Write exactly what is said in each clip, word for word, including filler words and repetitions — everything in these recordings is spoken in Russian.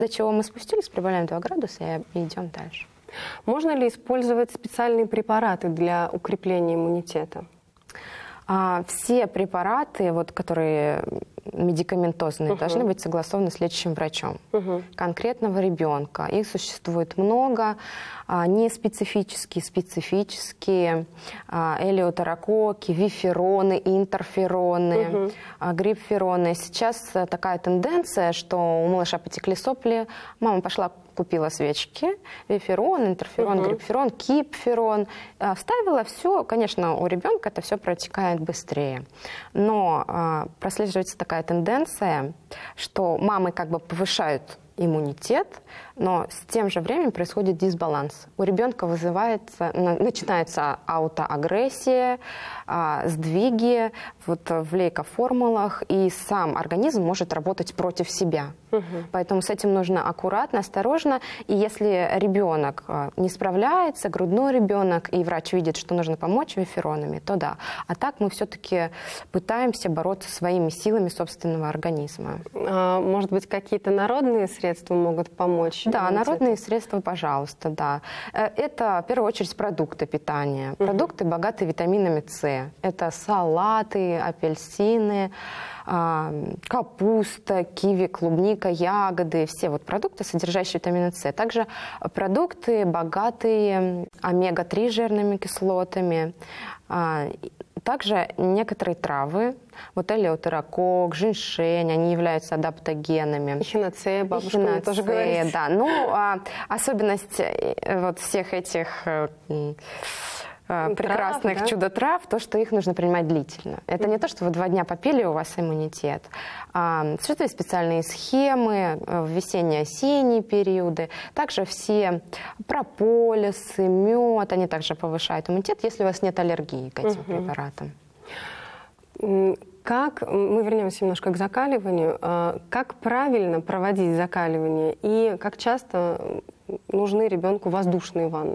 До чего мы спустились, прибавляем два градуса и идем дальше. Можно ли использовать специальные препараты для укрепления иммунитета? А, все препараты, вот, которые медикаментозные, uh-huh. должны быть согласованы с лечащим врачом uh-huh. конкретного ребенка. Их существует много, а, не специфические, специфические, а, элеутерококки, вифероны, интерфероны, uh-huh. а, грипфероны. Сейчас такая тенденция, что у малыша потекли сопли, мама пошла, купила свечки, виферон, интерферон, uh-huh. грипферон, кипферон, а, вставила все. Конечно, у ребенка это все протекает быстрее. Но а, прослеживается такая тенденция, что мамы как бы повышают иммунитет, но с тем же временем происходит дисбаланс. У ребенка вызывается, начинается аутоагрессия, сдвиги вот в лейкоформулах, и сам организм может работать против себя. Угу. Поэтому с этим нужно аккуратно, осторожно. И если ребенок не справляется, грудной ребенок, и врач видит, что нужно помочь виферонами, то да. А так мы все-таки пытаемся бороться своими силами собственного организма. А, может быть, какие-то народные средства могут помочь? Да, народные средства, пожалуйста, да. Это, в первую очередь, продукты питания. Uh-huh. Продукты, богатые витаминами С. Это салаты, апельсины, капуста, киви, клубника, ягоды. Все вот продукты, содержащие витамин С. Также продукты, богатые омега три жирными кислотами. Также некоторые травы, вот элеутерокок, женьшень, они являются адаптогенами. Эхиноцея, бабушка мне тоже говорит. Да, ну, а, особенность вот всех этих а, прекрасных трав, да? чудо-трав, то, что их нужно принимать длительно. Это mm-hmm. не то, что вы два дня попили, у вас иммунитет. А, существуют специальные схемы в весенне-осенние периоды. Также все прополисы, мед, они также повышают иммунитет, если у вас нет аллергии к этим mm-hmm. препаратам. Как, мы вернемся немножко к закаливанию, как правильно проводить закаливание и как часто нужны ребенку воздушные ванны?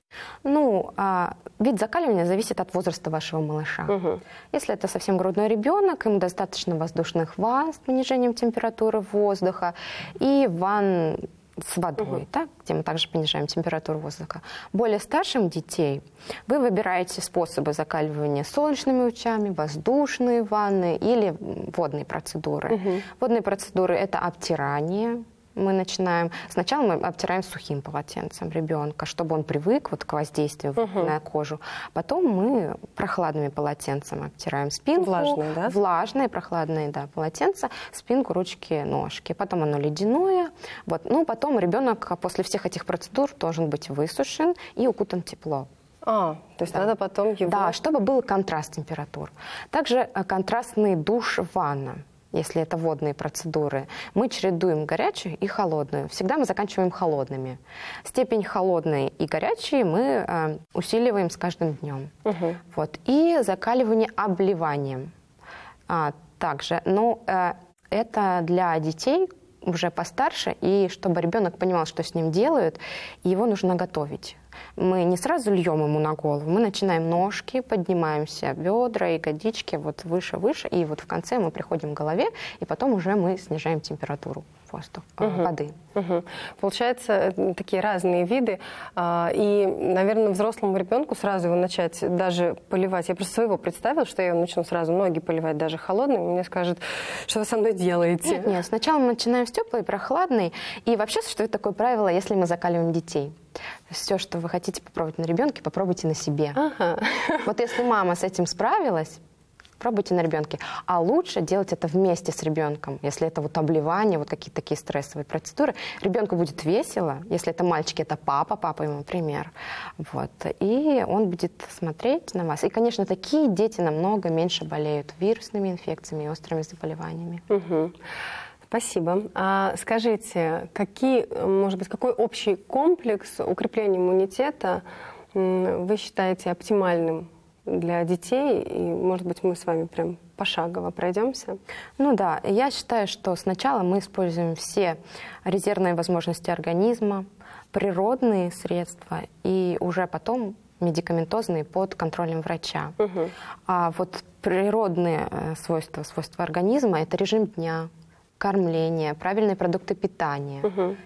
Ну, а, вид закаливания зависит от возраста вашего малыша. Угу. Если это совсем грудной ребенок, ему достаточно воздушных ванн с понижением температуры воздуха и ванн с водой, угу. да, где мы также понижаем температуру воздуха. Более старшим детей вы выбираете способы закаливания солнечными лучами, воздушные ванны или водные процедуры. Угу. Водные процедуры – это обтирание. Мы начинаем... Сначала мы обтираем сухим полотенцем ребенка, чтобы он привык вот к воздействию uh-huh. на кожу. Потом мы прохладными полотенцем обтираем спинку. Влажные, да? Влажные, прохладные, да, полотенца, спинку, ручки, ножки. Потом оно ледяное. Вот. Ну, потом ребенок после всех этих процедур должен быть высушен и укутан тепло. А, то есть да. надо потом его... Да, чтобы был контраст температур. Также контрастный душ, ванна. Если это водные процедуры, мы чередуем горячую и холодную. Всегда мы заканчиваем холодными. Степень холодной и горячей мы э, усиливаем с каждым днем. Угу. Вот. И закаливание обливанием а, также. Но э, это для детей уже постарше, и чтобы ребенок понимал, что с ним делают, его нужно готовить. Мы не сразу льем ему на голову, мы начинаем ножки, поднимаемся, бедра, ягодички, вот выше-выше, и вот в конце мы приходим к голове, и потом уже мы снижаем температуру воздуха, угу. воды. Угу. Получается, такие разные виды, и, наверное, взрослому ребенку сразу его начать даже поливать. Я просто своего представила, что я его начну сразу ноги поливать даже холодными, и мне скажут, что вы со мной делаете? Нет, нет, сначала мы начинаем с теплой, прохладной, и вообще существует такое правило, если мы закаливаем детей. Все, что вы хотите попробовать на ребенке, попробуйте на себе. Ага. Вот если мама с этим справилась, пробуйте на ребенке. А лучше делать это вместе с ребенком. Если это вот обливание, вот какие-то такие стрессовые процедуры, ребенку будет весело. Если это мальчики, это папа, папа ему пример. Вот. И он будет смотреть на вас. И, конечно, такие дети намного меньше болеют вирусными инфекциями и острыми заболеваниями. Угу. Спасибо. А скажите, какие, может быть, какой общий комплекс укрепления иммунитета вы считаете оптимальным для детей? И, может быть, мы с вами прям пошагово пройдемся? Ну да, я считаю, что сначала мы используем все резервные возможности организма, природные средства, и уже потом медикаментозные под контролем врача. Угу. А вот природные свойства, свойства организма – это режим дня, кормление, правильные продукты питания. Угу.